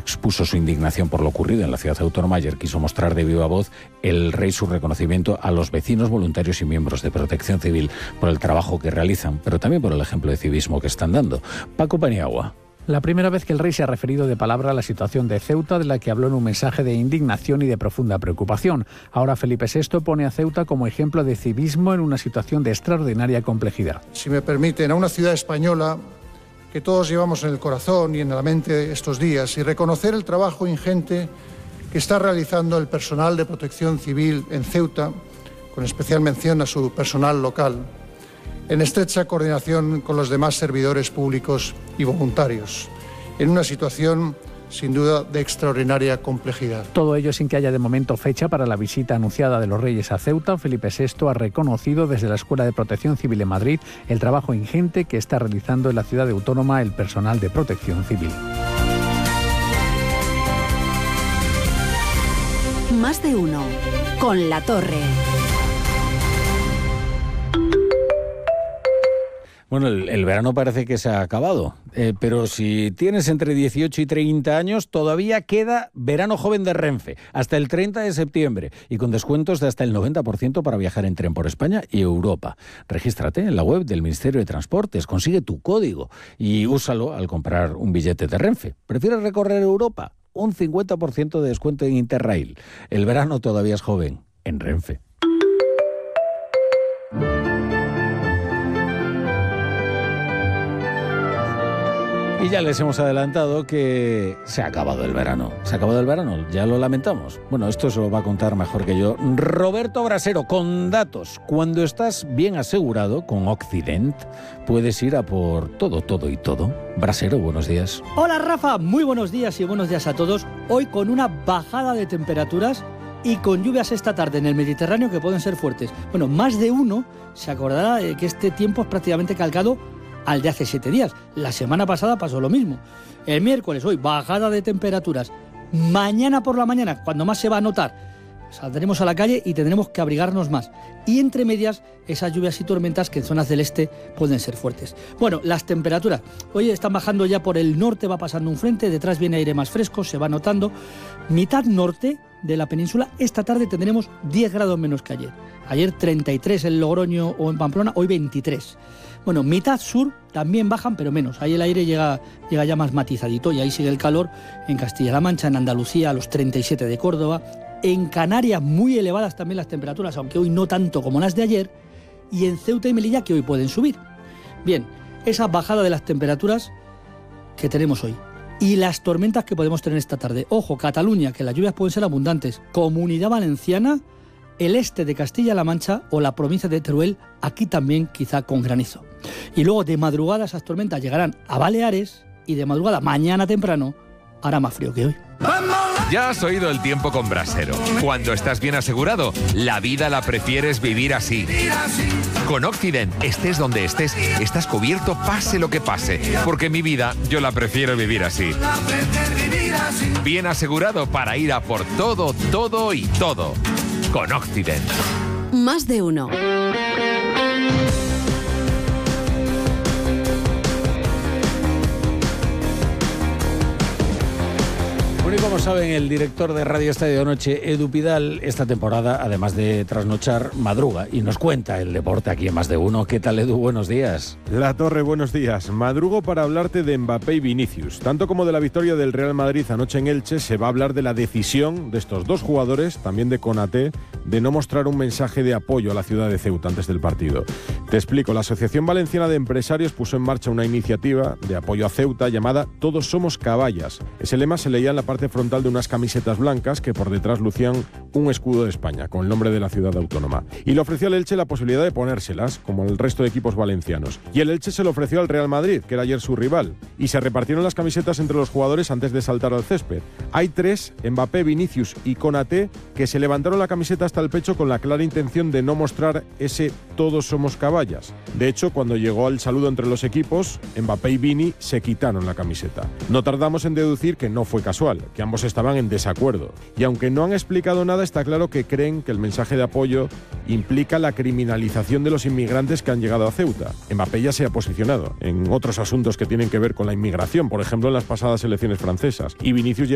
expuso su indignación por lo ocurrido en la ciudad autónoma. Ayer quiso mostrar de viva voz el rey su reconocimiento a los vecinos, voluntarios y miembros de Protección Civil por el trabajo que realizan, pero también por el ejemplo de civismo que están dando. Paco Paniagua. La primera vez que el rey se ha referido de palabra a la situación de Ceuta, de la que habló en un mensaje de indignación y de profunda preocupación. Ahora Felipe VI pone a Ceuta como ejemplo de civismo en una situación de extraordinaria complejidad. Si me permiten, a una ciudad española que todos llevamos en el corazón y en la mente estos días, y reconocer el trabajo ingente que está realizando el personal de Protección Civil en Ceuta, con especial mención a su personal local, en estrecha coordinación con los demás servidores públicos y voluntarios, en una situación sin duda de extraordinaria complejidad. Todo ello sin que haya de momento fecha para la visita anunciada de los reyes a Ceuta. Felipe VI ha reconocido desde la Escuela de Protección Civil en Madrid el trabajo ingente que está realizando en la ciudad autónoma el personal de Protección Civil. Más de uno con La Torre. Bueno, el verano parece que se ha acabado, pero si tienes entre 18 y 30 años, todavía queda verano joven de Renfe, hasta el 30 de septiembre, y con descuentos de hasta el 90% para viajar en tren por España y Europa. Regístrate en la web del Ministerio de Transportes, consigue tu código y úsalo al comprar un billete de Renfe. ¿Prefieres recorrer Europa? Un 50% de descuento en Interrail. El verano todavía es joven, en Renfe. Y ya les hemos adelantado que se ha acabado el verano. Se ha acabado el verano, ya lo lamentamos. Bueno, esto se lo va a contar mejor que yo Roberto Brasero, con datos. Cuando estás bien asegurado con Occident, puedes ir a por todo, todo y todo. Brasero, buenos días. Hola Rafa, muy buenos días y buenos días a todos. Hoy con una bajada de temperaturas y con lluvias esta tarde en el Mediterráneo que pueden ser fuertes. Bueno, más de uno se acordará de que este tiempo es prácticamente calcado al de hace 7 días. La semana pasada pasó lo mismo. El miércoles, hoy, bajada de temperaturas. Mañana por la mañana, cuando más se va a notar, saldremos a la calle y tendremos que abrigarnos más. Y entre medias, esas lluvias y tormentas que en zonas del este pueden ser fuertes. Bueno, las temperaturas. Hoy están bajando ya por el norte, va pasando un frente, detrás viene aire más fresco, se va notando. Mitad norte de la península, esta tarde tendremos 10 grados menos que ayer. Ayer 33 en Logroño o en Pamplona, hoy 23. Bueno, mitad sur también bajan, pero menos. Ahí el aire llega ya más matizadito y ahí sigue el calor en Castilla-La Mancha, en Andalucía, a los 37 de Córdoba. En Canarias muy elevadas también las temperaturas, aunque hoy no tanto como las de ayer. Y en Ceuta y Melilla, que hoy pueden subir. Bien, esa bajada de las temperaturas que tenemos hoy. Y las tormentas que podemos tener esta tarde. Ojo, Cataluña, que las lluvias pueden ser abundantes. Comunidad Valenciana, el este de Castilla-La Mancha o la provincia de Teruel, aquí también quizá con granizo. Y luego de madrugada esas tormentas llegarán a Baleares y de madrugada mañana temprano hará más frío que hoy. Ya has oído el tiempo con Brasero. Cuando estás bien asegurado, la vida la prefieres vivir así. Con Occident, estés donde estés, estás cubierto pase lo que pase. Porque mi vida, yo la prefiero vivir así. Bien asegurado para ir a por todo, todo y todo. Con Occident. Más de uno. Bueno, y como saben, el director de Radio Estadio Noche, Edu Pidal, esta temporada, además de trasnochar, madruga y nos cuenta el deporte aquí en Más de Uno. ¿Qué tal, Edu? Buenos días. La Torre, buenos días. Madrugo para hablarte de Mbappé y Vinicius. Tanto como de la victoria del Real Madrid anoche en Elche, se va a hablar de la decisión de estos dos jugadores, también de Konaté, de no mostrar un mensaje de apoyo a la ciudad de Ceuta antes del partido. Te explico, la Asociación Valenciana de Empresarios puso en marcha una iniciativa de apoyo a Ceuta llamada Todos somos caballas. Ese lema se leía en la parte frontal de unas camisetas blancas que por detrás lucían un escudo de España con el nombre de la ciudad autónoma. Y le ofreció al Elche la posibilidad de ponérselas, como el resto de equipos valencianos. Y el Elche se lo ofreció al Real Madrid, que era ayer su rival. Y se repartieron las camisetas entre los jugadores antes de saltar al césped. Hay 3, Mbappé, Vinicius y Konaté, que se levantaron la camiseta hasta el pecho con la clara intención de no mostrar ese todos somos caballas. De hecho, cuando llegó al saludo entre los equipos, Mbappé y Vini se quitaron la camiseta. No tardamos en deducir que no fue casual, que ambos estaban en desacuerdo. Y aunque no han explicado nada, está claro que creen que el mensaje de apoyo implica la criminalización de los inmigrantes que han llegado a Ceuta. Mbappé ya se ha posicionado en otros asuntos que tienen que ver con la inmigración, por ejemplo en las pasadas elecciones francesas. Y Vinicius